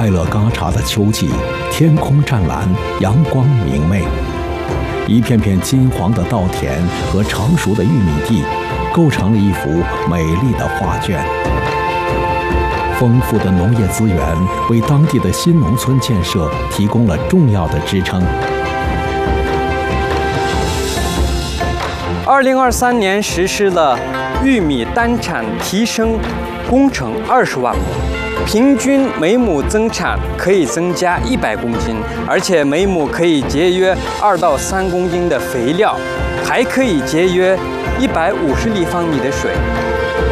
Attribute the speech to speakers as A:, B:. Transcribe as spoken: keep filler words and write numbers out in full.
A: 快乐嘎查的秋季，天空湛蓝，阳光明媚，一片片金黄的稻田和成熟的玉米地，构成了一幅美丽的画卷。丰富的农业资源为当地的新农村建设提供了重要的支撑。
B: 二零二三年实施了玉米单产提升工程二十万亩，平均每亩增产可以增加一百公斤，而且每亩可以节约二到三公斤的肥料，还可以节约一百五十立方米的水。